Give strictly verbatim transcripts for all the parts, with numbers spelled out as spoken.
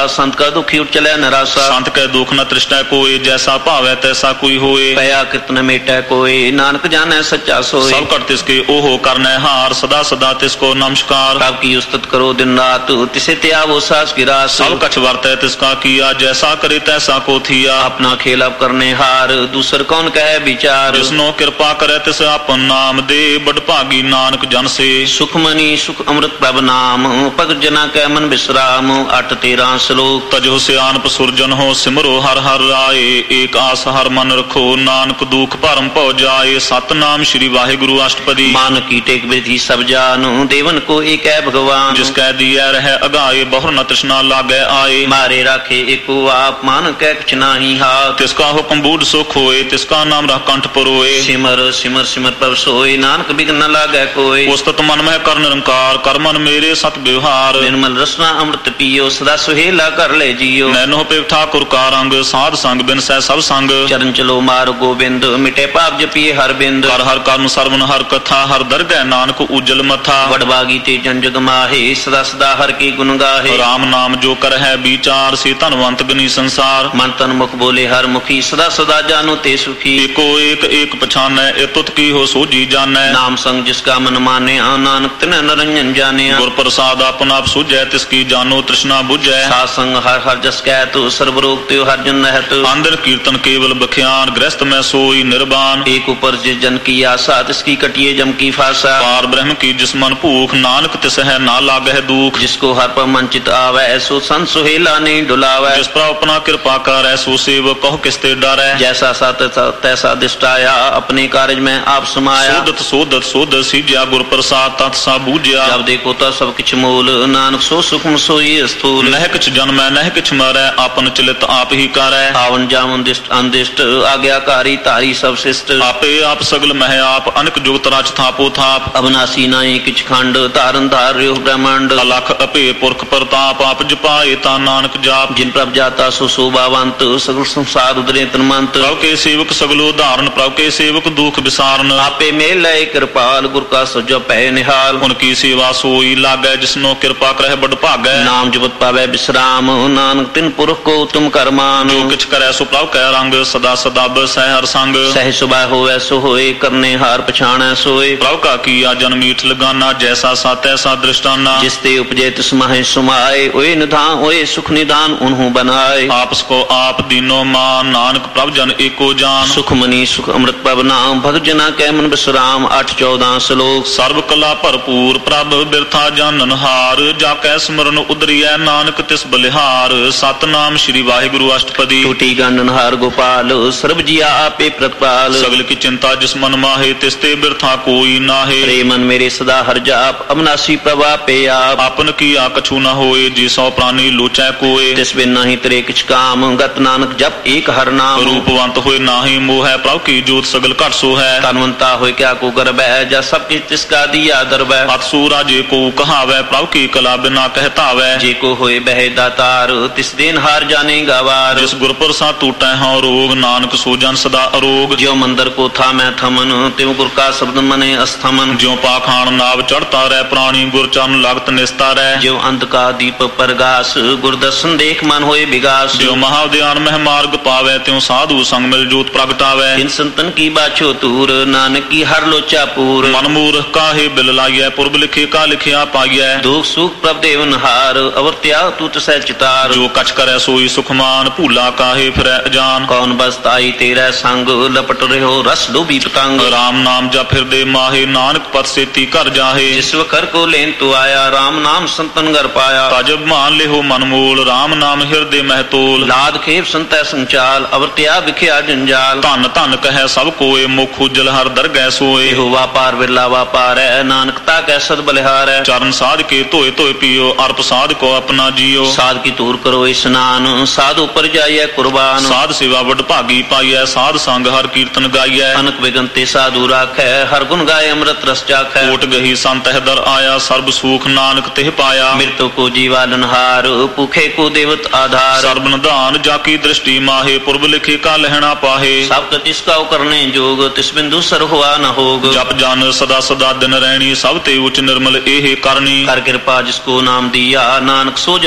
संत का दुखी उठ चले निराशा। संत के दुख न तृष्टा कोई, जैसा भावै तैसा कोई होए। पया कीर्तन मेटै कोई, नानक जाने सच्चा सोए। सब कर तिसके ओहो करने हार, सदा सदा तिसको नमस्कार। सब की उस्तत करो दिन रात, तिसे त्यागो सास की रास। सब कछ वर्तै तिसका किया, जैसा करे तैसा को थिया। अपना खेल अब करने हार, दूसर कौन कहे विचार। जिसनो कृपा करे तिस आपन नाम दे, बड़ भागी नानक जन से। सुखमनी सुख अमृत प्रभ नाम, भगत जना कै मन विश्राम। अठ तेरह श्लोक। तजो सियानप सुरजन हो, सिमरो हर हर राय। एक आस हर मन रखो, नानक दुख भरम भौ जाए। सतनाम श्री वाहिगुरु अष्टपदी। मान की टेक विधि सब जानो, देवन को एक है भगवान। जिसकै दिया रहे अगाए, बहुर न तृष्णा लागे आए। मारे राखे एको आप, मान कै कुछ नाही हाथ। तिसका हुक्म बूढ़ सुख होए, तिसका नाम रह कंठ परोए। सिमर सिमर सिमर प्रभ सोए, नानक बिघ्न न लागे कोई। उस्तत मन में कर निरंकार, कर मन मेरे सत व्यवहार। निर्मल रसना अमृत पियो, सदा सुहेला कर ले जियो। नैनो पे ठाकुर का रंग, साध संग बिन सै सब संग। चरण चलो मार गोविंद, मिटे पाप जपिए हर बिंद। हर हर कर्म सर्वन हर कथा, हर दरगह नानक उज्जल मथा। वडभागी ते जन जग माहे, सदा सदा हर के गुण गाहे। राम नाम जो कर है विचार, से धनवंत गनी संसार। मन तन मुख बोले हर मुखी, सदा सदा जानो ते सुखी। एको एक एक पछानै, ए तुत की हो सोजी जानै। नाम संग जिसका मन माने, नानक तिन्ह निरंजन जाने। गुर प्रसाद अपन आप सुझै, तिसकी जानो तृष्णा बुझै। साध संग हर हर जस कहत, सर्व रोग त्यो हर जन रहत। अंदर कीर्तन केवल बख्यान, गृहस्थ में सोई निर्वाण। एक ऊपर जिस जन की आशा, तिसकी कटिए जम की फासा। पार ब्रह्म की जिस मन भूख, नानक तिस है ना लागह दुख। जिसको हर पर मन चित आवे, ऐसो संत सुहेला नहीं डुलावे। जिस पर अपना कृपा कर, ऐसो सेवक कहो किसते डरै। जैसा सा तैसा दिष्टाया, अपने कार्य में आप समाया। सोदत सोदत सोदत सीज्या, गुर प्रसाद तत् सा बूझया। जब देखो तो सब किछ मूल, नानक सो सुखम सोई स्थूल। नह किछ जन्मै नह किछ मरै, आपन चलित आप ही करै। आवन जावन दिष्ट अनदिष्ट, आज्ञाकारी तारी सब शिष्ट। आपे आप सगल मह आप, अनक जुगत राज थापो थाप। अविनाशी नाई किछ खंड, तारन धार्यो ब्रह्मांड। अलख अपे पुरख प्रताप, आप जपाए ता नानक जाप। जिन प्रभ जाता सो शोभावंत, सगल संसार उदरे तन्मंत। प्रभु के सेवक सगलो धारण, प्रभु के सेवक दुख विसारन। आपे मेल कृपाल, गुर का सजो पै निहाल। उनकी सेवा सोई लागै, जिसनो कृपा करह बड़ भागै। नाम जपत पावे विश्राम, नानक तिन पुरख को तुम करमान। जो किछ करै सो प्रभु कै रंग, सदा सदा बसै हर संग। सह सुबह होवे सो होए, करने हार पछाणै सोए। प्रभु का किया जन मीठ लगाना, जैसा सा तैसा दृष्टाना। जिसते उपजे तिस माहे सुमाए, ओए निधान ओए सुख निधान उन्हु बनाए। आपस को आप दीनो मान, नानक प्रभु जन एको जान। सुखमनी सुख अमृत प्रभ नाम, भगत जना कै मन विश्राम। आठ चौदह श्लोक। सर्व कला भरपूर, प्रभ बिरथा जानन हार। जाकै स्मरण उदरियै, नानक तिस बलिहार। सतनाम श्री वाहिगुरु अष्टपदी। टूटी गंडन हार गोपाल, सर्व जिया आपे प्रतिपाल। सगल की चिंता जिस मन माहे, तिसते बिरथा कोई नाहे। रे मन मेरे सदा हर जाप, अविनाशी प्रभा पे आप। आपन किया कछु न होए, जी सौ प्राणी लोचै कोय। तिस बिन नहीं तेरे किछ काम, गत नानक जप एक हर नाम। रूपवंत होए नाहि मोह, प्रभु की जोत सगल घट सो है। तनवंता होए क्या को गर्भ है, जा सब किछ तिसका दिया दरब है। अतसूरा जे को कहावै, प्रभु की कला बिना कहतावै। जे को होए बहे दातार, तिस दिन हार जाने गवार। जिस गुर प्रसाद टूटै हाँ रोग, नानक सो जन सदा अरोग। ज्यो मंदिर को था मैं थमन, त्यों गुर का शब्द मने अस्थमन। ज्यो पाखान नाव चढ़ता रह, प्राणी गुर चरण लागत निस्ता रह। ज्यो अंत का दीप प्रगास, गुर दर्शन देख मन होए विगास। ज्यो महाध्यान मह मार्ग पावै, त्यों साधु संग मिल जोत प्रगटावै। इन संतन की बाछो तूर, नानक की हर लोचा पूर। मन मूर्ख काहे बिल लाइयै, पुरब लिखे का लिखिया पाइयै। दुख सुख प्रभ देवन हार, अवर त्याग तू तसै चितार। जो कछ करै सोई सुखमान, भूला काहे फिरै अजान। कौन बसताई तेरा संग, लपट रहो रस लोभी पतंग। राम नाम जप हृदय माहे, नानक पद सेती कर जाहे। जिस वकर को लेन तू आया, राम नाम संतन घर पाया। ताजब मान लेहो मन मोल, राम नाम हृदय महतोल। लाद खेप संतै संचाल, अवर त्याग विख्या जंजाल। धन धन कहे सब कोय, मुख उज्जल हर दरगह सोए। हो व्यापार बिरला व्यापार है, नानकता कै सद बलिहार है। चरण साध के धोए धोए पियो, अर्प साध को अपना जियो। साध की तूर करो स्नान, साध ऊपर जाइए कुर्बान। साध सेवा वड भागी पाइयै, साध संग हर कीर्तन गाइयै। अनक विगंते साधु राखै, हर गुण गाय अमृत रस चाखै। कोट गही संत दर आया, सर्ब सुख नानक तिह पाया। मृत्यु को जीवालनहार, भूखे को देवत आधार। सर्ब निधान जाकी दृष्टि माहे, पुरब लिखे का लहना पाहे। सब तिसका करने जोग, तिस बिंदु सर हुआ न होग। जप जान सदा सदा दिन रहनी, सब ते उच्च निर्मल एहे करनी। कर कृपा जिसको नाम दिया, नानक सो जन निर्मल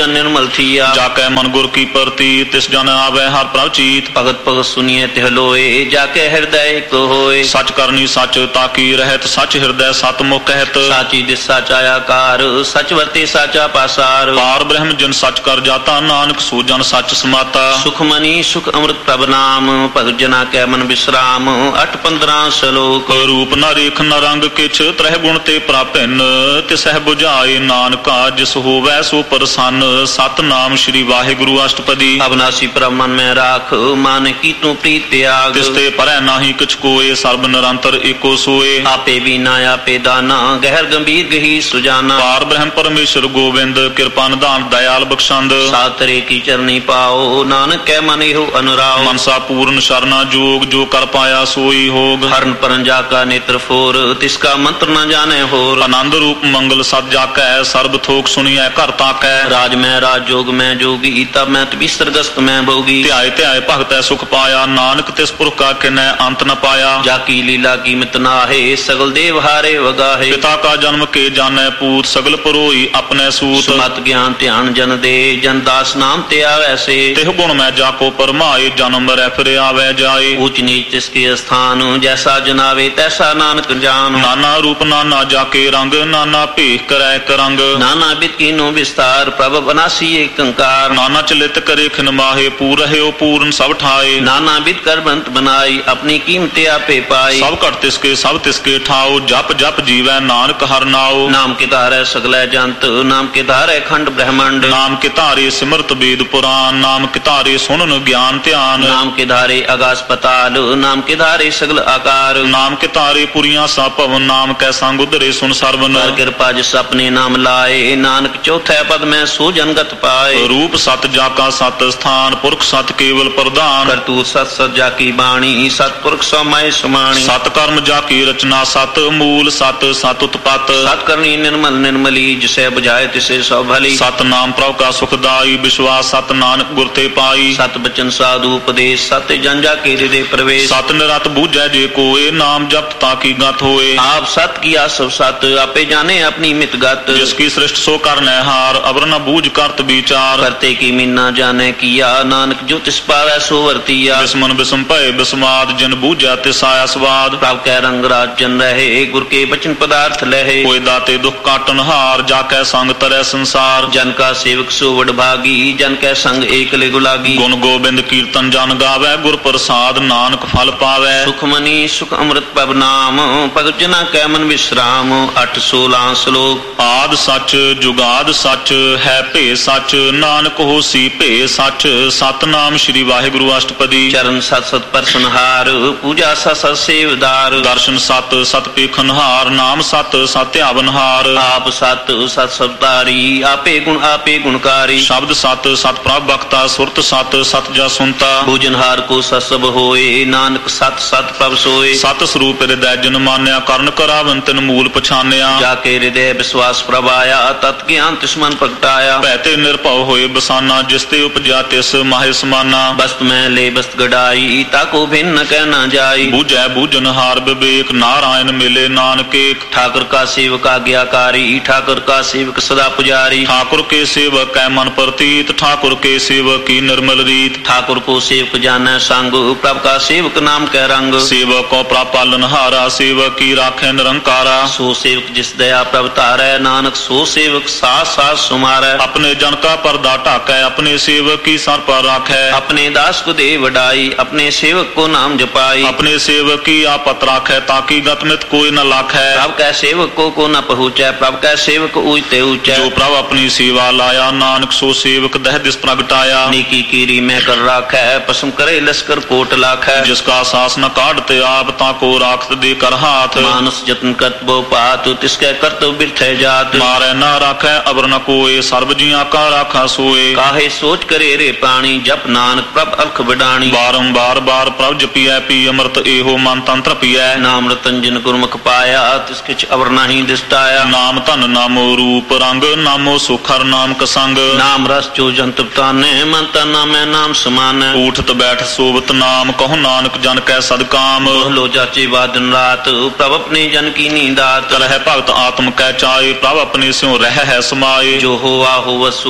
सकल थिया। जाके मन गुर की परती तिस जन आवे हर प्रभ चीत। भगत भगत सुनिए तिह लोए जाके हृदय को होए। सच करनी सच ताकी रहत सच हृदय सत मुख कहत। साची दिस साचा आकार सच वर्ते साचा पासार। पार ब्रह्म जिन सच कर जाता नानक सो जन सच समाता। सुख मनी सुख अमृत प्रभ नाम भगत जना कै मन विश्राम। अठ पंद्रह श्लोक। रूप न रेख न रंग किछ त्रह गुण ते प्रापिन। तिसह बुझाए नानका जिस होवै सो प्रसन्न। सत नाम श्री वाहिगुरु अष्टपदी। अविनाशी प्रभ मन में राख मान की तू प्रीत त्याग। तिसते परै नाहि किछ कोय सर्ब निरंतर एको सोए। आपे बीना आपे दाना गहर गंभीर गही सुजाना। पार ब्रह्म परमेश्वर गोविंद कृपा निधान दयाल बख्शंद। सातरे की चरनी पाओ नानक कै मन हो अनुराग। मनसा पूर्ण शरणा जोग जो कर पाया सोई होग। हरण परंजा का नेत्र फोर तिसका मंत्र न जाने होर। आनंद रूप मंगल सद जाकै सर्ब थोक सुनिए घर ताकै। राज में राज जोग में जोगी तब मैं तबिस्तर गस्त में भोगी। ध्याय ध्याय भगत सुख पाया नानक तिस पुरख का किन्नै अंत न पाया। जाकी लीला कीमत नाहे सगल देव हारे वगाहे। पिता का जन्म के जाने पूत सगल परोई अपने सूत। मत ज्ञान ध्यान जन दे जन दास नाम ते आवे से। तिह गुण में जाको परमाए जन्म मरै फिर आवे जाए। ऊंच नीच तिसके स्थान जैसा जनावे तैसा नानक जान। नाना रूप नाना जाके रंग नाना भेख करै करंग। नाना बित कीनो विस्तार प्रभ बनासी एक कंकार। नाना चलित करे खिन माहे पूर रहे पूर्ण सब ठाए। नाना बित कर बंत बनाई अपनी कीमते आपे पाई। सब कट तिसके सब तिसके ठाओ जप जप जीवै नानक हर नाओ। नाम के धारे सगलै जंत नाम के धारे खंड ब्रह्मांड। नाम के धारे सिमरत वेद पुराण नाम के धारे सुनन ज्ञान ध्यान। नाम के धारे आकाश पताल नाम के धारे सगल आकार। नाम के धारे पुरियां सा भवन नाम कै संग उदरे सुन सरवन। कर कृपा जिस अपने नाम लाए नानक चौथे पद में सो जनगत पाए। रूप सत जाका सत स्थान पुरख सत केवल प्रधान। करतूत सत सत जाकी बाणी सतपुरख समय सुमाणी। सत कर्म जाकी रचना सत मूल सत सत उत्पत। सत करनी निर्मल निर्मली जिसे बुझाए तिसे सौ भली। सत नाम प्रभु का सुखदाई विश्वास सत नानक गुर ते पाई। सत बचन साधु उपदेश सत जन जाके हृदय प्रवेश। सत निरत बूझै जे कोय नाम जप ताकि गत होए। आप सत किया सब सत आपे जाने अपनी मित गत। जिसकी सृष्टि सो करने हार अवर न बूझ करत विचार। करते की मीना जाने किया नानक जो तिस पावै सो वर्तिया। बिस्मन बिस्म भय बिस्माद जिन बूझा तिस आया स्वाद। प्रभ कै रंग राज जन रहे गुर के बचन पदार्थ लहे। कोई दाते दुख काटन हार जाकै संग तरह संसार। जन का सेवक सो वड भागी जन कै संग एक ले गुलागी। गुण गोबिंद कीर्तन जन गावै गुर प्रसाद नानक फल पावै। सुख मनी सुख अमृत पब नाम भगत जना कै मन विश्राम। अठ सोलह श्लोक। आद सच जुगाद सच है भे सच नानक होसी भे सच। सतनाम श्री वाहिगुरु अष्टपदी। चरण सत सत परसनहार पूजा सत सत सेवदार। दर्शन सत सत पेखनहार नाम सत सत आवनहार। आप सत सत सवतारी आपे गुण आपे गुणकारी। शब्द सत सत प्रभ बख्ता सुरत सत सत जा सुनता। भोजनहार को सत सब होए नानक सत सत प्रभ सोए। सत स्वरूप हृदय जन मान्या करण करावन तिन मूल पछान्या। जाके हृदय विश्वास प्रभाया तत् ज्ञान तिस मन प्रगटाया। भैते निर्भव होए बसाना जिसते उपजा तिस माहे समाना। बस्त में ले बस्त गड़ाई ताको भिन्न कहना जाई। बूझै बूझनहार विवेक नारायण मिले नानक एक। ठाकुर का सेवक आज्ञाकारी ठाकुर का सेवक सदा पुजारी। ठाकुर के सेवक कै मन प्रतीत ठाकुर के सेवक की निर्मल रीत। ठाकुर को सेवक जाने संग प्रभ का सेवक नाम कै रंग। सेवक को प्रभ पालनहारा सेवक की राखे निरंकारा। सो सेवक जिस दया प्रभ तारै नानक सो सेवक साथ साथ सुमारै। अपने जन का पर्दा ढाकै अपने सेवक की सर पर राखै। अपने दास को दे वडाई अपने सेवक को नाम जपाई। अपने सेवक की आपत राखै ताकि गतमित कोई न लाखै। प्रभ कै सेवक को को न पहुँचै प्रभ कै सेवक ऊंचते ऊंचे। जो प्रभ अपनी सेवा लाया नानक सो सेवक दह दिस प्रगटाया। नीकी कीरी में कर राखै पसम करे लश्कर कोट लाखै। जिसका सास न काटते आप ताको राखत दे कर हाथ। मानस जतन करत बो पात तिसके करत बिरथे जात। मारे न राखै अबर न कोय सर्व जिया का राखा सोए। काहे सोच करे रे प्राणी जप नानक प्रभ अलख बिडाणी। बारंबार बार प्रभ जपियै पी अमृत एहो मन तंत्र पियै। नाम रतन जिन गुरमुख पाया तिस किछ अवर नहीं दिसटाया। नाम धन नामो रूप रंग नामो सुखर नाम कसंग। नाम रस जो जंत ताने मन तन नामे नाम समान। उठत बैठ सोवत नाम कहो नानक जन कै सदकाम। लो जाचे वादन रात प्रभ अपने जन की नींदात। करह भगत आत्म कै चाए प्रभ अपने स्यों रह है समाये। जो होवा होवत सो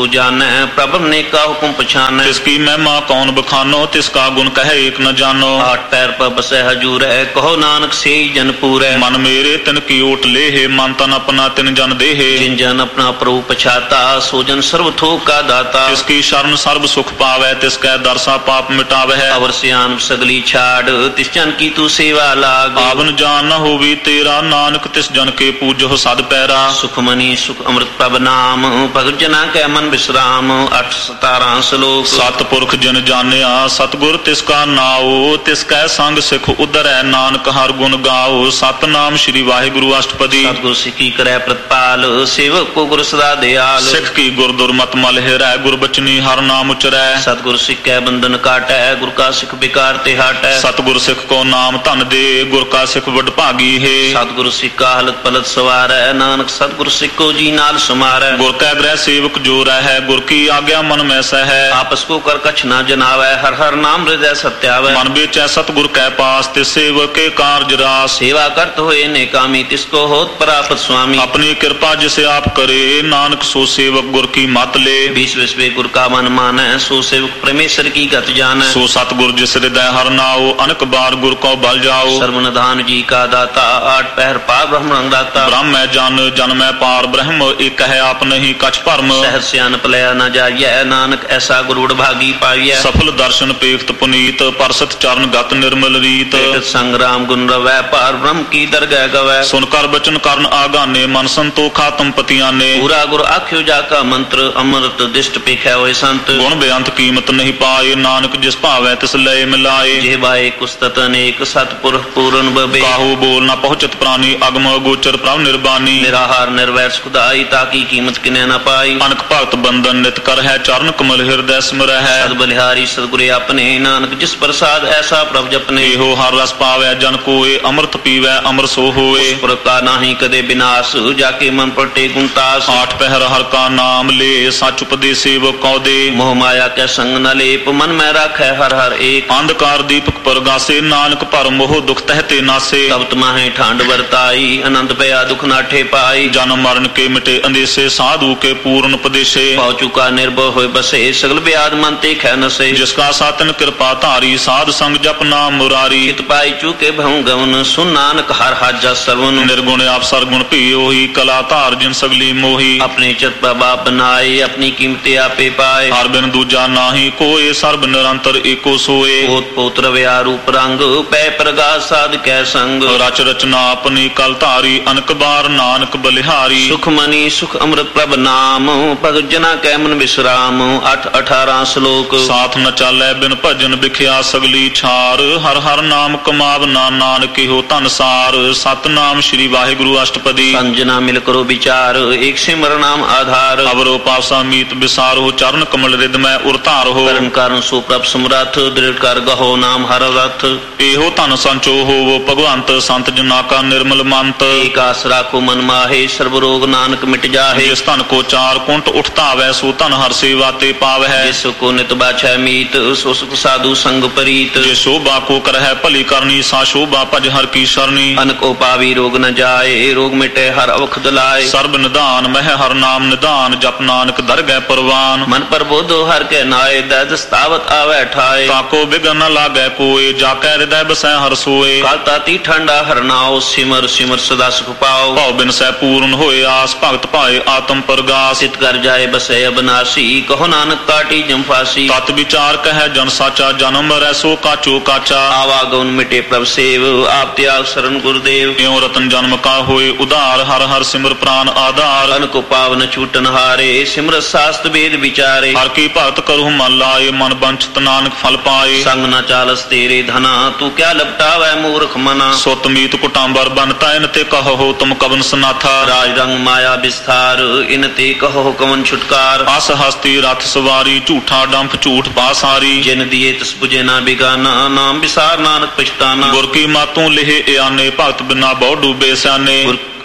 जानै प्रभु ने का हुक्म पछानै तिसकी महिमा कौन बखानो तिसका गुण कहे एक न जानो आठ पैर पर बसै हजूर है कहो नानक से जन पूरै मन मेरे तिन की ओट ले है मन तन अपना तिन जन दे है जिन जन अपना प्रभु पछाता सो जन सर्व थोक का दाता तिसकी शरण सर्व सुख पावै तिसकै दरसा पाप मिटावै अवर सियान सगली छाड़ तिस जन की तू सेवा लाग आवन जान न होवी तेरा नानक तिस जन के पूजो सद पैरा सुखमनी सुख अमृत प्रभ नाम भगत जना कै मन विश्राम अठ सतारा श्लोक सतपुरख जिन जानिया सतगुर तिसका नाओ तिसकै संग सिख उदरै नानक हर गुण गाओ सतनाम श्री वाहिगुरु अष्टपदी सतगुर सिखी करै प्रतिपाल सेवक को गुर सदा दयाल सिख की गुर दुर्मत मल हिरै गुर बचनी हर नाम उचरै सतगुर सिख कै बंधन काटै गुर का सिख बिकार ते हटै सतगुर सिख को नाम धन दे गुर का सिख वड भागी है सतगुर सिख का हलत पलत सवारै नानक सतगुर सिख को जी नाल समारै गुर कै ग्रह सेवक जो रह गुर की आज्ञा मन में सह आपस को कर कछ न जनावै हर हर नाम हृदय सत्यावै मन बेचै सतगुर कै पास तिस सेवक के कार्य रास सेवा करत होए नेकामी तिसको होत प्राप्त स्वामी अपनी कृपा जिसे आप करे नानक सो सेवक गुर की मत ले बीस विश्वे गुर का मन मानै सो सेवक परमेश्वर की गत जानै सो सतगुर जिस हृदय हर नाओ अनक बार गुर को बल जाओ सर्वनिधान जी का दाता आठ पहर पार ब्रह्म दाता ब्रह्म जन जन में पार ब्रह्म एक है आप नहीं कछ भरम सहज सियान पलया न जाइए नानक ऐसा गुरुड़ भागी पाइए सफल दर्शन पेख्त पुनीत परसत चरण गत निर्मल रीत संग्राम गुण रवै पार ब्रह्म की दरगह गवै सुन कर बचन करण आगाने मन संतोखा तुम पतिया ने पूरा गुर आख्यो जाका मंत्र अमृत दिष्ट पेखै होए संत गुण बेअंत कीमत नहीं पाए नानक जिस भावै तिस लय मिलाए जेबाए कुस्तत अनेक सतपुरख पूर्ण बबे काहू बोल न पहुंचत प्राणी अगम गोचर प्रभ निर्बानी निराहार निर्वैर सुखदाई ताकी कीमत किने न पाई अनक भक्त बंधन नित कर है चरण कमल हृदय स्मर है सद बलिहारी सदगुरे अपने नानक जिस प्रसाद ऐसा प्रभ जपने हो हर रस पावै जन कोय अमृत पीवै अमर सो होए का नाही कदे विनाश जाके मन पटे गुणतास आठ पहर हर का नाम ले सच उपदेश सेवक कौ दे मोह माया के संग न लेप मन में राखै हर हर एक अंधकार दीपक परगासे नानक पर मोह दुख तहते नासे तब तमाहे ठांड वर्ताई अनंत भया दुख नाठे पाई जन्म मरण के मिटे अंदेशे साधु के पूर्ण उपदेशे पाउ चुका निर्भय होए बसे सगल ब्याद मन ते ख नसे जिसका सातन कृपा धारी साध संग जप नाम मुरारी हित पाई चुके भऊ गवन सुन नानक हर हाजा सरवन निर्गुण आप सरगुण पियो ही कला धार जिन सगली मोही अपने चित बाप बनाए अपनी कीमते आपे पाए हर बिन दूजा नाही कोय सर्ब निरंतर एको सोए पोत पोत रव्या रूप रंग पै प्रगास साध कै संग रच रचना अपनी कल धारी अनक बार नानक बलिहारी सुख मनी सुख अमृत प्रभ नाम भगत जना कै मन विश्राम अठ अठारह श्लोक साथ न चालै बिन भजन बिख्या सगली छार हर हर नाम कमावना नानक हो धन सार सतनाम श्री वाहिगुरु अष्टपदी संजना मिल करो विचार एक सिमर नाम आधार अवरो पासा मीत विसारो चरण कमल रिद में उरतार हो कर्म कारण सो प्रभ समरथ दृढ़ कर गहो नाम हर रथ एहो धन संचो हो वो भगवंत संत जना का निर्मल मंत एक आस राखो मन माहे सर्व रोग नानक मिट जाहे जिस धन को चार कुंट उठता वै सो धन हर सेवा ते पाव है जिस को नित बाछै मीत सो सुख साधु संग परीत जे शोभा को कर है भली करनी सा शोभा भज हर की शरणी अनको पावी रोग न जाए रोग मिटे हर अवख दलाए सर्ब निदान मह हर नाम निदान जप नानक दरगह परवान मन पर बोधो हर के नाए दस्तावत आवे ठाए ताको बिघन न लागे कोय जाकै हृदय बसै हर सोए काल ताती ठंडा हर नाओ सिमर सिमर सदा सुख पाओ भाव बिन सै पूर्ण होए आस भगत पाए आत्म प्रगास सित कर जाए बसे अबनासी कहो नानक काटी जमफासी तत विचार कह जन साचा जन्म रैसो काचो काचा आवागमन मिटे प्रभ सेव आप त्याग शरण गुरुदेव क्यों रतन जन्म का होए उदार हर हर सिमर प्राण आधार अनको पावन छूटन हारे सिमर शास्त्र वेद विचारे हर की भक्त करू मन लाए मन बंचित नानक फल पाए संग न चालस तेरे धना तू क्या लपटावै मूर्ख मना सुत मीत कुटांबर बनता इन ते कहो तुम कवन सनाथा राज रंग माया विस्तार इन ते कहो कवन छुटकार अस हस्ती रथ सवारी झूठा डंफ झूठ पासारी जिन दिए तस बुझे ना बिगाना नाम विसार नानक पछताना गुर की मातों लिहे आने भक्त बिना बहु डूबे स्याने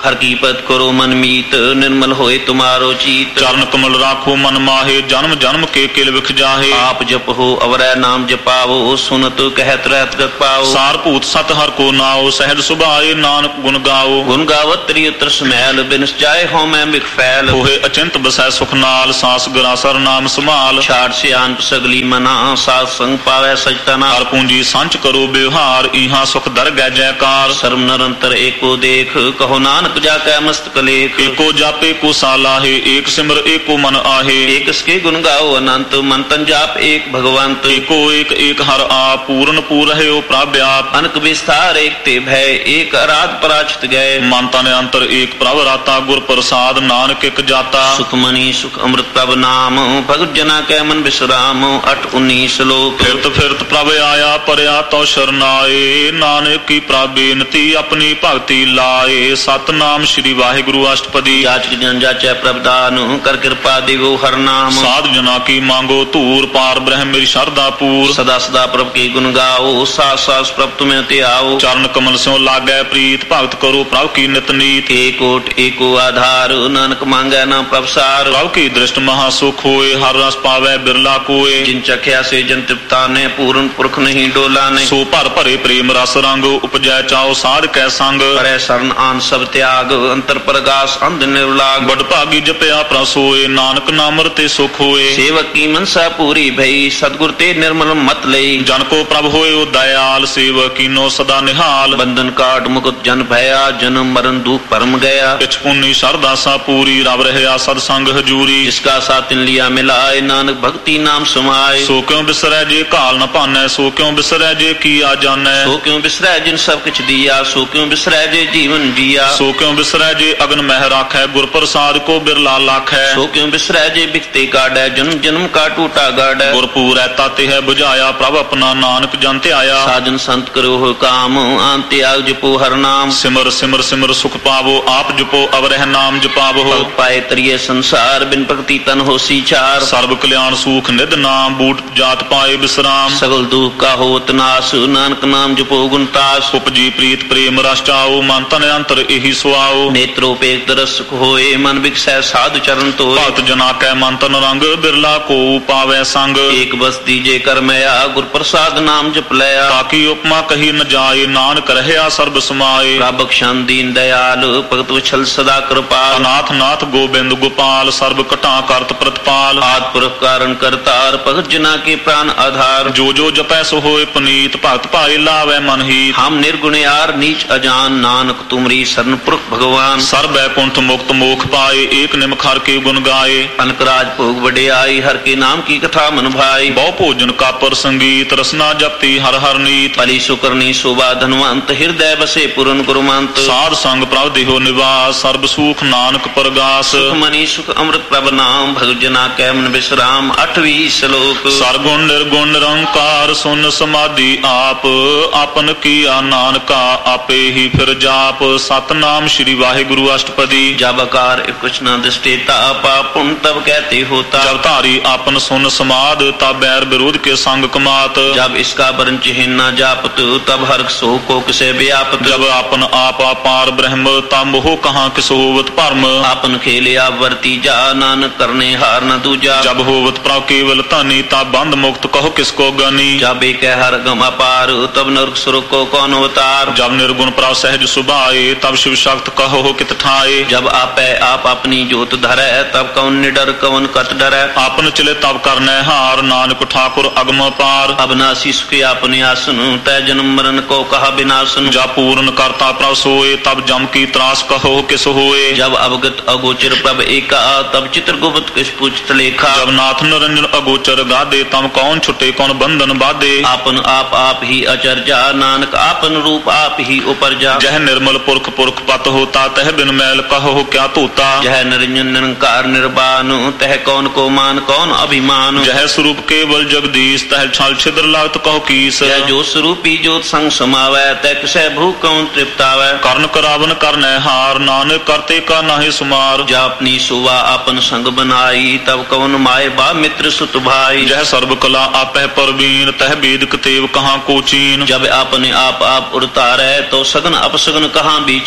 हर की पद करो मन मीत निर्मल होए तुम्हारो चीत। चरण कमल राखो मन माहे जन्म जन्म के किल विख जाहे। आप जप हो अवरै नाम जपावो सुनत कहत रहत गत पाओ। सार भूत सत हर को नाओ सहज सुभाए नानक गुण गाओ। गुण गावत त्रिय त्रस मैल बिनस जाए हो मैं बिख फैल। होए अचिंत बसै सुख नाल सांस गरासर नाम संभाल। छाड़ से आन सगली मना सात संग पावै सजतना। हर पूंजी संच करो व्यवहार इहाँ सुख दर गै जयकार। सर्व निरंतर एको देख कहो नानक जाकै मस्तक लेख। एको जापे को सालाहे एक सिमर एको मन आहे। एक इसके गुण गाओ अनंत मन तन जाप एक भगवंत। एको एक एक हर आप पूर्ण पूर है प्राव्याप। अनक विस्तार एक ते भय एक अराध पराचित गए। मन तन अंतर एक प्रभ राता गुर प्रसाद नानक एक जाता। सुख मनी सुख अमृत प्रभ नाम भगत जना कै मन विश्राम। अठ उन्नीस श्लोक। फिरत फिरत प्रभ आया परया तो शरनाए। नानक की प्राबेनती अपनी भक्ति लाए। सतनाम श्री वाहिगुरु अष्टपदी। जाचक जन जाचै प्रभदान कर कृपा दिवो हर नाम। साधु जना की मांगो तूर पार ब्रह्म मेरी शरदा पूर। सदा सदा प्रभ के गुण गाओ सास सास प्रभ तुम्हें ते आओ। चरण कमल स्यों लागै प्रीत भगत करो प्रभ की नित नीत। एकोट एको आधार नानक मांगै न प्रभसार। प्रभ की दृष्ट महासुख होए हर रस पावै बिरला कोय। जिन चख्या से जन तृप्ता ने पूर्ण पुरख नहीं डोला ने। सो भर भरे प्रेम रस रंग उपजै चाओ साध कै संग। करे शरण आन सब त्याग अंतर प्रगास अंध निर्लाग। बड़ भागी जपया प्रसोए नानक नाम रते सुख होए। सेवक की मनसा पूरी भई सतगुर ते निर्मल मत लई। जन को प्रभ होए ओ दयाल सेवक कीनो सदा निहाल। बंधन काट मुकुट जन भया जन्म मरण दुख परम गया। पिछ पुन्नी सरदा सा पूरी रब रहया सत्संग हजूरी। जिसका साथ लिया मिलाए नानक भक्ति नाम समाए। सो क्यों बिसरै जे काल न पानै सो क्यों बिसरै जे किया जानै। सो क्यों बिसरै जिन सब कुछ दिया सो क्यों बिसरै जे जीवन जिया। सो क्यों बिसरै जे अगन मह राखै गुर प्रसाद को बिरला लाखै। सो क्यों बिसरै जे बिकते काढ़ै जन्म जन्म का टूटा गाढ़ै। गुरपूर ऐता ते है बुझाया प्रभ अपना नानक जन ते आया। साजन संत करो हो काम आन त्याग जपो हर नाम। सिमर सिमर सिमर सुख पावो आप जपो अवरह नाम जपावो। भगत पाए तरिये संसार बिन भक्ति तन हो सीचार। सर्व कल्याण सुख निध नाम बूट जात पाए विश्राम। सगल दुख का होत नाश नानक नाम जपो गुण तास। उपजी प्रीत प्रेम रस चाओ मन तन अंतर एहि सुआओ। नेत्रोपेत रस सुख होए मन विकसै साधु चरण तो। भगत जना कै मन तन रंग बिरला को पावै संग। एक बस दीजे कर मया गुर प्रसाद नाम जप लया। ताकि उपमा कही न जाए नानक रहया सर्ब समाए। बख्शान दीन दयाल भगत वछल सदा कृपाल। अनाथ नाथ गोबिंद गोपाल सर्व कटा करत प्रतिपाल। आद पुरख कारण करतार भगत जना के प्राण आधार। जो जो जपै सो होए पुनीत भगत पाए लावै मन ही। हम निर्गुण यार नीच अजान नानक तुमरी शरण पुरख भगवान। सर्व बैकुंठ मुक्त मोख पाए एक निमख हर के गुण गाए। अनकराज भोग बड़े आई हर के नाम की कथा मन भाई। बहु भोजन का पर संगीत रसना जपती हर हर नीत। पली सुकरनी शोभा धनवंत हृदय बसे पूर्ण गुरुमंत। साध संग प्रभ देहो निवास सर्व सुख नानक परगास। सुख मनी सुख अमृत प्रभ नाम भगत जना कै मन विश्राम। अठवीं श्लोक। सरगुण निर्गुण निरंकार सुन समाधि आप। आपन किया नानका आपे ही फिर जाप। सतनाम श्री वाहिगुरु अष्टपदी। जब आकार कुछ न दृष्टि तापा पुण्य तब कहते होता। जब धारी आपन सुन समाद तब बैर विरोध के संग कमात। जब इसका वर्ण चिन्ह न जापत तब हर सो को किसे व्यापत। जब आपन आप अपार ब्रह्म तब मोह कहाँ किस होवत भरम। आपन खेले आप वर्ती जा नानक करने हार न दूजा। जब होवत प्रभ केवल धनी तब बंद मुक्त कहो किसको गनी। जब एक हर गम अपार तब नरक सुरक को कौन अवतार। जब निर्गुण प्रभ सहज सुभाए तब शिव शक्त कहो कित ठाए। जब आपे आप अपनी जोत धरै तब कौन निडर कौन कत डरै। आपन चले तब करने हार नानक ठाकुर अगम पार। अबनासी सुख अपने आसन तय जन्म मरण को कहा विनाशन। जब पूर्ण करता प्रभ सोए तब जम की त्रास कहो किस होए। जब अवगत अगोचर प्रभ एका तब चित्र गुप्त किस पूछत लेखा। जब नाथ निरंजन अगोचर गादे तब कौन छुटे कौन बंधन बाधे। आपन आप आप ही अचरजा नानक आपन रूप आप ही उपरजा। जह निर्मल पुरख पुरख पत होता तह बिन मैल कहो क्या तोता। जह निरंजन निरंकार निर्वाण तह कौन को मान कौन अभिमान। जह स्वरूप केवल जगदीश तह छल छिद्र लागत कहो कीस। जह जो स्वरूपी जोत संग समावै तह किसै भूख कौन तृप्तावै। कर्ण करावन करने हार नानक करते का नाहि सुमार। जह अपनी सुवा अपन संग बनाई तब कौन माए बा मित्र सुत भाई। जह सर्व कला आपह परवीन तह वेद कतेव कहाँ को चीन। जब अपने आप आप उड़तारै तो सगन अपसगन कहाँ विचारै।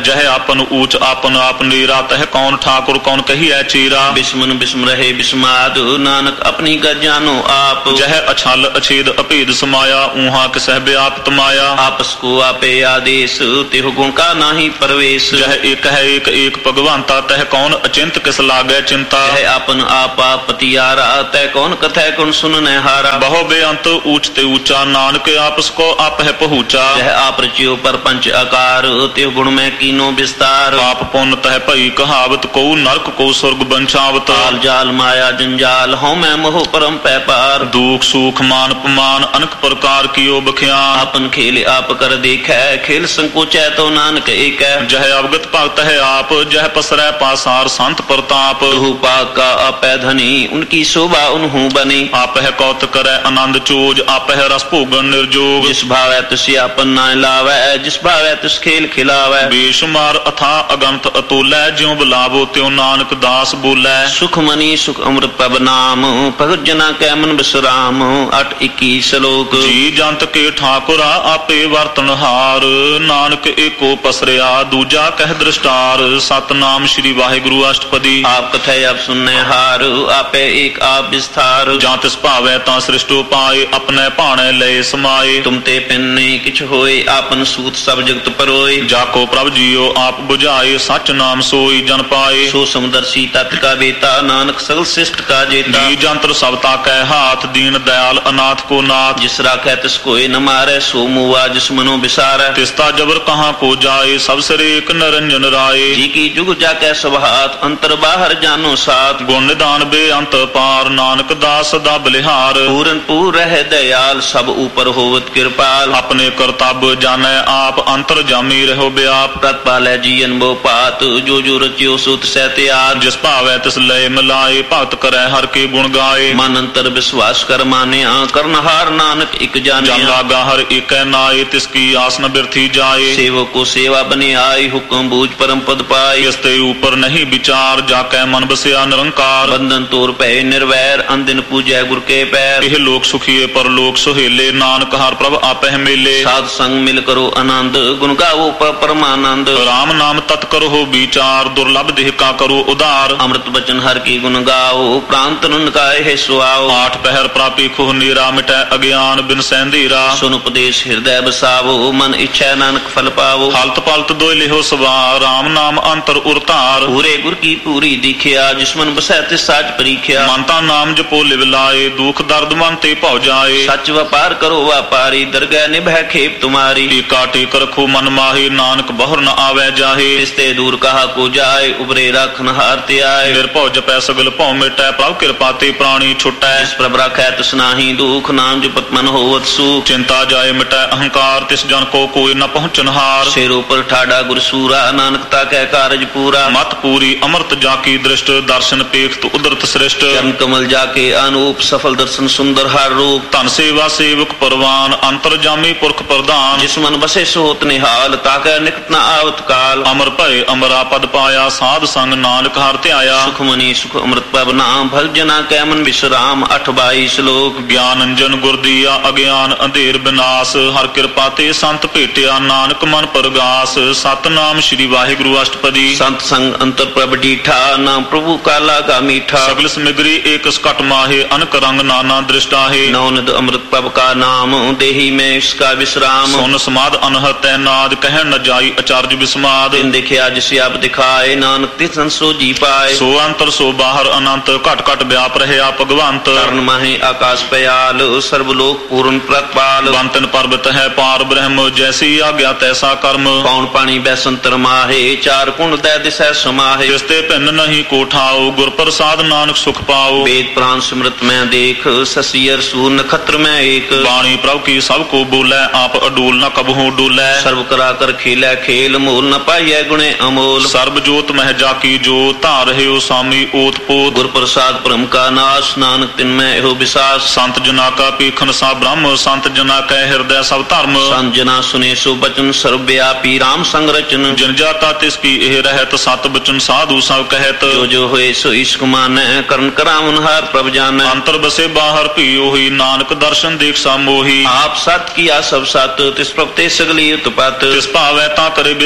जह आपन ऊंच आपन आप नीरा तह कौन ठाकुर कौन कहिए चीरा बिस्मन बिस्म रहे बिस्माद नानक अपनी गज जानो आप जह अछल अछेद अभेद समाया ऊहा किसह व्याप्त माया आपस को आपे आदेश तिहु गुण का नाही परवेश जह एक है एक एक भगवंता तह कौन अचिंत किस लागे चिंता जह आपन आपा पतियारा तय कौन कथय कौन सुनने हारा बहु बेअंत ऊंच ते ऊंचा नानक आपस को आप है पहुँचा जह आप रचियो पर पंच आकार तिहु गुण में कीनो विस्तार पाप पुण्य तह पई कहावत को नरक को स्वर्ग बंचावत ताल जाल माया जंजाल हौ मैं मोह परम पैपार दुख सुख मान अपमान अनेक प्रकार कियो बख्यान आपन खेल आप कर देखै खेल संकोचै तो नानक एक जह अवगत भगत है आप जह पसरै पासार संत प्रताप पाक का अपै धनी उनकी शोभा उन्हू बनी आप है कौत करे आनंद चोज आप है रस भोगन निर्जोग जिस भावै तुस आपन ना लावै जिस भावै तुस खेल खिलावै बेशुमार अथा अगंत अतुलै ज्यों बुलावो त्यों नानक दास बोलै सुख मनी सुख अमृत पब नाम भगत जना कै मन बिसराम अठ इक्कीस श्लोक जी जंत के ठाकुरा आपे वर्तन हार नानक एको पसरिया दूजा कह दृष्टार सतनाम श्री वाहिगुरु अष्टपदी आप कथै आप सुनने हार आपे एक आप विस्तार जां तिस भावै तां सृष्टो पाए अपने भाणे लय समाए तुम ते पिन्ने किछ होए आपन सूत सब जगत परोए जाको प्रभ जियो आप बुझाए सच नाम सोई जन पाए सो समदर्शी तत् का बेता नानक सगल श्रेष्ठ का जेता जी जंत्र सबता कै हाथ दीन दयाल अनाथ को नाथ जिस राखै तिस कोई न मारे सो मुआ जिस मनो बिसारै तिस्ता जबर कहाँ को जाए सब सिर एक निरंजन राय जी की जुग जाकै सब हाथ अंतर बाहर जानो साथ गुण निदान बे अंत पार नानक दास सदा बलिहार पूरन पूर रह दयाल सब ऊपर होवत कृपाल अपने करतब जाने आप अंतर जामी रहो व्याप तत्पालै जीवन बो पात जो जो रचियो सुत सहत्यार जिस भावै तिस लय मिलाए भगत करे हर के गुण गाए मन अंतर विश्वास कर मानिया करनहार नानक एक जानिया जन लागा हर एक नाए तिसकी आसन बिरथी जाए सेवक को सेवा बने आई हुक्म बूझ परम पद पाए इसते ऊपर नहीं विचार जाकै मन बसिया निरंकार बंधन तोर पै निर्वैर अंदिन पूजै गुर के पैर यह लोक सुखिए पर लोक सुहेले नानक हर प्रभ आपह मेले साध संग मिल करो आनंद गुण गावो पर परमानंद राम नाम तत् करो विचार दुर्लभ देह का करो उदार अमृत बचन हर की गुण गाओ प्रांत नुनकाए है सुआओ आठ पहर प्रापी खुह नीरा मिटै अज्ञान बिन सैंधीरा सुन उपदेश हृदय बसावो मन इच्छा नानक फल पावो हलत पलत दोय लिहो सवार राम नाम अंतर उरतार पूरे गुर की पूरी दिखिया जिसमन बसै तिस साज परीख्या मनता नाम जपो लिव लाए दुख दर्द मन ते भौ जाए सच व्यापार करो व्यापारी दरगह निभै खेप तुम्हारी टीका टेक रखो मन माहे नानक बहुर न आवे जाहे तिस्ते दूर कहा को जाए उबरे रखन हारते आए निर्भौ जपै सगल भौ मिटै प्रभ कृपा ते प्राणी छुटै जिस प्रभ रखै तिस नाहि दुख नाम जपत मन होवत सुख चिंता जाए मिटै अहंकार तिस जन को कोई न पहुंचनहार सिरों पर ठाडा गुरसूरा नानकता कै कारज पूरा मत पूरी अमृत जाकी दृष्ट दर्शन पेख उदरत श्रेष्ठ चरण कमल जाके अनूप सफल दर्शन सुंदर हर रूप धन सेवा सेवक परवान अंतरजामी पुरख प्रधान जिस मन बसे सोत निहाल ताकै निकट न आवत काल अमर भय अमरा पद पाया साध संग नानक हर त्याया सुख मनी सुख अमृत पब नाम भल जना कै मन विश्राम अठ बाई श्लोक ज्ञान अंजन गुर दिया अज्ञान अंधेर विनाश हर कृपा ते संत भेटिया नानक मन परगास सतनाम श्री वाहिगुरु अष्टपदी संत संग अंतर प्रभ डीठा नाम प्रभु काला का मीठा सगल समग्री एक स्कट माहे अनक रंग नाना दृष्टा है नौनद अमृत पब का नाम देही में इसका विश्राम सुन समाद अनहत नाद कह न जाई आचार्य विस्माद दिन देखिया जिसे आप दिखाए नानक तिसन सो जी पाए सो अंतर सो बाहर अनंत घट घट व्याप रहे आप भगवंत कर्ण माहे आकाश पयाल सर्वलोक पूर्ण प्रतपाल बंतन पर्वत है पार ब्रह्म जैसी आज्ञा तैसा कर्म पौन पानी बैसंतर माहे चार कुंड दै दिशा समाहे जिसते भिन्न नहीं कोठाओ गुर प्रसाद नानक सुख पाओ वेद प्राण स्मृत में देख ससियर सूर नक्षत्र में एक वाणी प्रभु की सबको बोले आप अडूल न कबहू डोलै सर्व करा कर खेलै खेल मोल न पाइयै गुणे अमोल सर्व जोत मह जाकी जो धार है स्वामी ओत पोत गुर प्रसाद परम का नाश नानक तिन में एहो विसास संत जना का पीखन सा ब्रह्म संत जना कै हृदय सब धर्म संत जना सुने सो बचन सर्वव्यापी राम संग रचन जिन जाता तिसकी एह रहत सत बचन साधु सब कहत जो जो होए सो इश्क मानै करण करावन हार प्रभ जानै अंतर बसे बाहर पियो ही नानक दर्शन देख सा मोही आप सत किया सब सत तिस प्रभु ते सगली उत्पत तिस भावै ता करे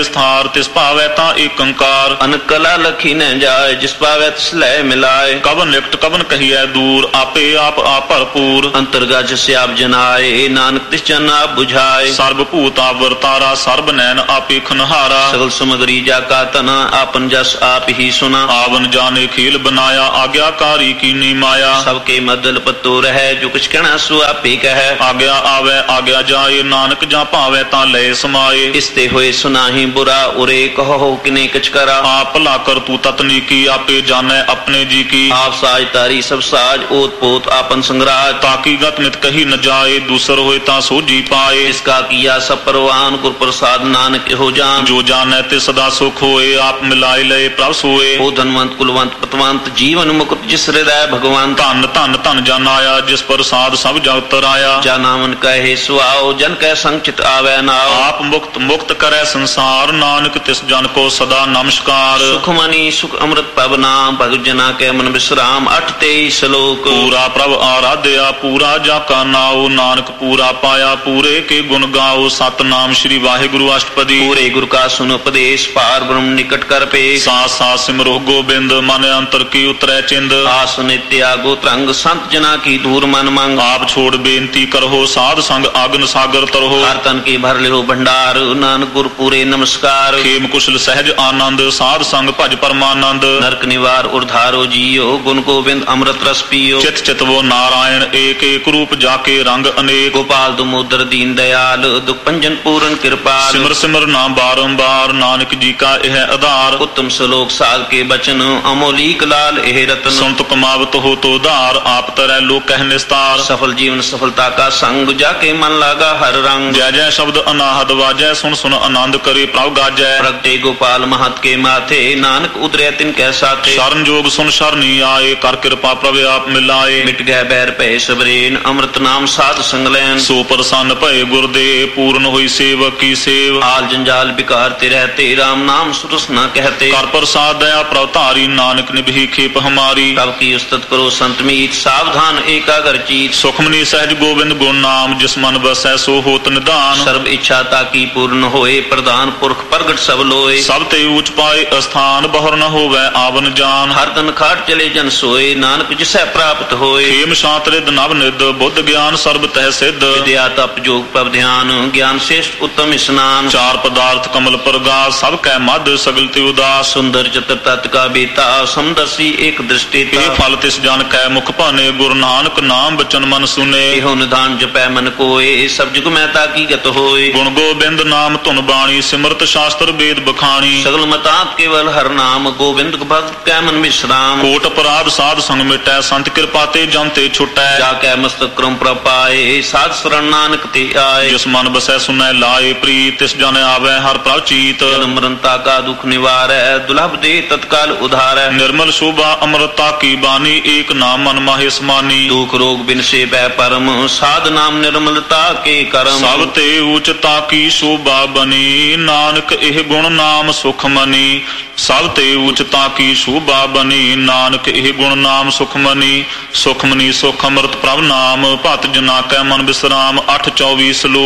ਵਿਸਥਾਰ ਤਿਸ ਭਾਵੈ ਤਾਂ ਏਕੰਕਾਰ ਅਨ ਕਲਾ ਲਖੀ ਨ ਜਾਏ ਜਿਸ ਪਾਵੈ ਤਿਸ ਲੈ ਮਿਲਾਏ ਕਵਨ ਨਿਕਟ ਕਵਨ ਕਹੀਐ ਦੂਰ ਆਪੇ ਆਪ ਆਪ ਭਰਪੂਰ ਅੰਤਰਗਤ ਜਿਸ ਆਪ ਜਨਾਏ ਨਾਨਕ ਤਿਸ ਜਨ ਆਪ ਬੁਝਾਏ ਸਰਬ ਭੂਤ ਆਵਰਤਾਰਾ ਸਰਬ ਨੈਣ ਆਪੇ ਖਨਹਾਰਾ ਸਗਲ ਸਮਗਰੀ ਜਾ ਕਾ ਤਨਾ ਆਪਨ ਜਸ ਆਪ ਹੀ ਸੁਨਾ ਆਵਨ ਜਾਣੇ ਖੇਲ ਬਨਾਇਆ ਆਗਿਆਕਾਰੀ ਕੀਨੀ ਮਾਇਆ ਸਭ ਕੇ ਮਦਲ ਪਤੋ ਰਹਿ ਜੋ ਕੁਛ ਕਹਿਣਾ ਸੋ ਆਪੇ ਕਹੈ ਆਗਿਆ ਆਵੈ ਆਗਿਆ ਜਾਏ ਨਾਨਕ ਜਾਂ ਭਾਵੈ ਤਾਂ ਲੈ ਸਮਾਏ ਇਸ ਤੇ ਹੋਏ ਸੁਨਾਹੀ ਬੁਰਾ ਉਰੇ ਕਹੋ ਕਿਨੇ ਕਿਛ ਕਰਾ ਆਪ ਭਲਾ ਕਰ ਤੂੰ ਤਤਨੀ ਕੀ ਆਪੇ ਜਾਣੈ ਆਪਣੇ ਜੀ ਕੀ ਆਪ ਸਾਜ ਤਾਰੀ ਸਭ ਸਾਜ ਓਤ ਪੋਤ ਆਪਨ ਸੰਗਰਾਜ ਤਾਕੀ ਗਤ ਨਿਤ ਕਹੀ ਨ ਜਾਏ ਦੂਸਰ ਹੋਏ ਤਾਂ ਸੋਝੀ ਪਾਏ ਇਸ ਕਾ ਕੀਆ ਸਭ ਪਰਵਾਨ ਗੁਰ ਪ੍ਰਸਾਦ ਨਾਨਕ ਇਹੋ ਜਾਨ ਜੋ ਜਾਣੈ ਤੇ ਸਦਾ ਸੁਖ ਹੋਏ ਆਪ ਮਿਲਾਏ ਲਏ ਪ੍ਰਭ ਸੋਏ ਉਹ ਧਨਵੰਤ ਕੁਲਵੰਤ ਪਤਵੰਤ ਜੀਵਨ ਮੁਕਤ ਜਿਸ ਹਿਰਦੈ ਭਗਵਾਨ ਧਨ ਧਨ ਧਨ ਜਨ ਆਇਆ ਜਿਸ ਪ੍ਰਸਾਦ ਸਭ ਜਗਤ ਰਾਇਆ ਜਾ ਨਾਮਨ ਕਹੇ ਸੁਆਓ ਜਨ ਕੈ ਸੰਗ ਚਿਤ ਆਵੈ ਨਾਉ ਆਪ ਮੁਕਤ ਮੁਕਤ ਕਰੈ ਸੰਸਾਰ ਨਾਨਕ ਤਿਸ ਜਨ ਕੋ ਸਦਾ ਨਮਸਕਾਰ ਸੁਖ ਮਨੀ ਸੁਖ ਅੰਮ੍ਰਿਤ ਪਵ ਨਾਮ ਭਗਤ ਜਨਾ ਕੈ ਮਨ ਵਿਸਰਾਮ ਅਠ ਤੇਈ ਸ਼ਲੋਕ ਪੂਰਾ ਪ੍ਰਭ ਆਰਾਧਿਆ ਪੂਰਾ ਜਾ ਕਾ ਨਾਉ ਨਾਨਕ ਪੂਰਾ ਪਾਇਆ ਪੂਰੇ ਕੇ ਗੁਣ ਗਾਓ ਸਤਨਾਮ ਸ੍ਰੀ ਵਾਹਿਗੁਰੂ ਅਸ਼ਟਪਦੀ ਪੂਰੇ ਗੁਰ ਕਾ ਸੁਨ ਉਪਦੇਸ਼ ਪਾਰ ਬ੍ਰਹਮ ਨਿਕਟ ਕਰ ਪੇ ਸਾਸ ਸਾਸ ਸਿਮਰੋ ਗੋਬਿੰਦ ਮਨ ਅੰਤਰ ਕੀ ਉਤਰੈ ਚਿੰਦ ਆਸ ਨਿਤਿ ਆਗੋ ਤਰੰਗ ਸੰਤ ਜਨਾ ਕੀ ਦੂਰ ਮਨ ਮੰਗ ਆਪ ਛੋੜ ਬੇਨਤੀ ਕਰੋ ਸਾਧ ਸੰਗ ਆਗਨ ਸਾਗਰ ਤਰੋ ਹਰ ਤਨ ਕੀ ਭਰ ਲਿਓ ਭੰਡਾਰ ਨਾਨਕ ਗੁਰ ਪੂਰੇ ਨਮਸਕਾਰ ਖੇਮ ਕੁਸ਼ਲ ਸਹਿਜ ਆਨੰਦ ਸਾਧ ਸੰਗ ਭਜ ਪਰਮਾਨੰਦ ਨਰਕ ਨਿਵਾਰ ਉਰਧਾਰੋ ਜੀਓ ਗੁਣ ਗੋਬਿੰਦ ਅੰਮ੍ਰਿਤ ਰਸ ਪੀਓ ਚਿਤ ਚਿਤਵੋ ਨਾਰਾਇਣ ਏਕ ਏਕ ਰੂਪ ਜਾ ਕੇ ਰੰਗ ਅਨੇਕ ਗੋਪਾਲ ਦਮੋਦਰ ਦੀਨ ਦਇਆਲ ਦੁਖ ਭੰਜਨ ਪੂਰਨ ਕਿਰਪਾਲ ਸਿਮਰ ਸਿਮਰ ਨਾਮ ਬਾਰੰਬਾਰ ਨਾਨਕ ਜੀ ਕਾ ਇਹ ਆਧਾਰ ਉੱਤਮ ਸ਼ਲੋਕ ਸਾਧ ਕੇ ਬਚਨ ਅਮੋਲੀਕ ਲਾਲ ਇਹ ਰਤਨ ਸੁਨਤ ਕਮਾਵਤ ਹੋ ਤੋ ਧਾਰ ਆਪ ਤਰੈ ਲੋਕ ਕਹਿ ਨਿਸਤਾਰ ਸਫਲ ਜੀਵਨ ਸਫਲਤਾ ਕਾ ਸੰਗ ਜਾ ਕੇ ਮਨ ਲਾਗਾ ਹਰ ਰੰਗ ਜੈ ਜੈ ਸ਼ਬਦ ਅਨਾਹਦ ਵਾਜੈ ਸੁਨ ਸੁਨ ਆਨੰਦ ਕਰੇ ਪ੍ਰਭ ਗਾਜੈ ਪ੍ਰਗਟੇ ਗੋਪਾਲ ਮਹਤ ਕੇ ਮਾਥੇ ਨਾਨਕ ਉਦਰਿਆ ਤਿਨ ਕੈ ਸਾਥੇ ਸ਼ਰਨ ਜੋਗ ਸੁਨ ਸ਼ਰਨੀ ਆਏ ਕਰ ਕਿਰਪਾ ਪ੍ਰਭ ਆਪ ਮਿਲਾਏ ਮਿਟ ਗਏ ਬੈਰ ਭੈ ਸਬਰੇਨ ਅੰਮ੍ਰਿਤ ਨਾਮ ਸਾਧ ਸੰਗ ਲੈਨ ਸੋ ਪ੍ਰਸੰਨ ਭਏ ਗੁਰਦੇ ਪੂਰਨ ਹੋਈ ਸੇਵਕ ਕੀ ਸੇਵ ਆਲ ਜੰਜਾਲ ਬਿਕਾਰ ਤੇ ਰਹਤੇ ਰਾਮ ਨਾਮ ਸੁਰਸ ਨ ਕਹਤੇ ਕਰ ਪ੍ਰਸਾਦ ਦਇਆ ਪ੍ਰਭ ਧਾਰੀ ਨਾਨਕ ਨਿਭੀ ਖੇਪ ਹਮਾਰੀ ਪ੍ਰਭ ਕੀ ਉਸਤਤ ਕਰੋ ਸੰਤ ਮੀਤ ਸਾਵਧਾਨ ਏਕਾਗਰ ਚੀਤ ਸੁਖਮਨੀ ਸਹਿਜ ਗੋਬਿੰਦ ਗੁਣ ਨਾਮ ਜਿਸ ਮਨ ਵਸੈ ਸੋ ਹੋਤ ਨਿਧਾਨ ਸਰਬ ਇੱਛਾ ਤਾਕੀ ਪੂਰਨ ਹੋਏ ਪ੍ਰਧਾਨ ਪੁਰਖ ਪ੍ਰਗਟ ਸਭ ਲੋਏ ਸਭ ਤੇ ਊਚ ਪਾਏ ਅਸਥਾਨ ਬਹੁਰ ਨ ਹੋਵੈ ਆਵਨ ਜਾਨ ਹਰ ਤਨ ਖਾਟ ਚਲੇ ਜਨ ਸੋਏ ਨਾਨਕ ਜਿਸੈ ਪ੍ਰਾਪਤ ਹੋਏ ਖੇਮ ਸ਼ਾਂਤ ਰਿਦ ਨਵ ਨਿਦ ਬੁੱਧ ਗਿਆਨ ਸਰਬ ਤਹਿ ਸਿੱਧ ਵਿਦਿਆ ਤਪ ਜੋਗ ਪਵ ਧਿਆਨ ਗਿਆਨ ਸ੍ਰੇਸ਼ਟ ਉੱਤਮ ਇਸਨਾਨ ਚਾਰ ਪਦਾਰਥ ਕਮਲ ਪ੍ਰਗਾਸ ਸਭ ਕੈ ਮਧ ਸਗਲ ਤੇ ਉਦਾਸ ਸੁੰਦਰ ਚਤਰ ਤਤ ਕਾ ਬੀਤਾ ਸਮਦਰਸੀ ਏਕ ਦ੍ਰਿਸ਼ਟੀ ਇਹ ਫਲ ਤਿਸ ਜਨ ਕੈ ਮੁਖ ਭਾਨੇ ਗੁਰੂ ਨਾਨਕ ਨਾਮ ਬਚਨ ਮਨ ਸੁਨੇ ਇਹੋ ਨਿਧਾਨ ਜਪੈ ਮਨ ਕੋਏ ਸਭ ਜੁਗ ਮੈਂ ਤਾਕੀ ਗਤ ਹੋਏ ਗੁਣ ਗੋਬਿੰਦ ਨਾਮ ਧੁਨ ਬਾਣੀ ਸਿਮਰਤ ਸ਼ਾਸਤਰ ਵੇਦ ਬਖਾਣੀ ਸਗਲ ਮਤਾਤ ਕੇਵਲ ਹਰ ਨਾਮ ਗੋਬਿੰਦ ਭਗਤ ਕੈ ਮਨ ਵਿਸਰਾਮ ਕੋਟ ਅਪਰਾਧ ਸਾਧ ਸੰਗ ਮਿਟੈ ਸੰਤ ਕਿਰਪਾ ਤੇ ਜਮ ਤੇ ਛੁਟੈ ਜਾ ਕੈ ਮਸਤਕ ਕਰਮ ਪ੍ਰਪਾਏ ਸਾਧ ਸਰਣ ਨਾਨਕ ਤੇ ਆਏ ਜਿਸ ਮਨ ਬਸੈ ਸੁਨੈ ਲਾਏ ਪ੍ਰੀਤ ਤਿਸ ਜਨ ਆਵੈ ਹਰ ਪ੍ਰਭ ਚੀਤ ਜਨਮ ਮਰਨਤਾ ਕਾ ਦੁਖ ਨਿਵਾਰੈ ਦੁਲਭ ਦੇ ਤਤਕਾਲ ਉਧਾਰੈ ਨਿਰਮਲ ਸ਼ੋਭਾ ਅੰਮ੍ਰਿਤਾ ਕੀ ਬਾਣੀ ਏਕ ਨਾਮ ਮਨ ਮਾਹੇ ਸਮਾਨੀ ਦੁਖ ਰੋਗ ਬਿਨ ਸੇ ਬੈ ਪਰਮ ਸਾਧ ਨਾਮ ਨਿਰਮਲਤਾ ਕੇ ਕਰਮ ਸਭ ਤੇ ਉਚਤਾ ਕੀ ਸ਼ੋਭਾ ਬਨੀ ਨਾਨਕ ਇਹ ਗੁਣ ਨਾਮ ਸੁਖ ਮਨੀ ਸਭ ਤੇ ਉਚਤਾ ਕੀ ਸ਼ੋਭਾ ਬਨੀ ਨਾਨਕ ਇਹ ਗੁਣ ਨਾਮ ਸੁਖ ਮਨੀ ਸੁਖ ਮਨੀ ਸੁਖ ਅੰਮ੍ਰਿਤ ਪ੍ਰਭ ਨਾਮ ਭਤ ਜਨਾ ਕੈ ਮਨ ਵਿਸਰਾਮ ਅੱਠ ਚੌਵੀ ਸਲੋਕ